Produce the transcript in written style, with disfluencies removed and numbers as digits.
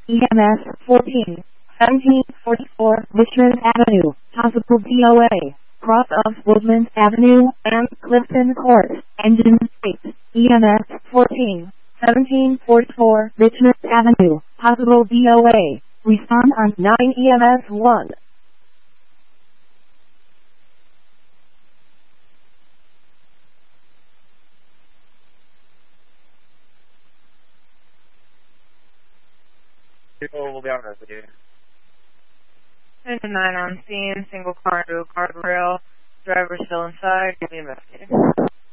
EMS 14, 1744 Richmond Avenue, possible DOA, cross of Woodlands Avenue and Clifton Court, engine state, EMS 14, 1744 Richmond Avenue, possible DOA, respond on 9 EMS 1. People will be on residue. 10 to 9 on scene, single car into a guardrail, driver still inside, can be investigated.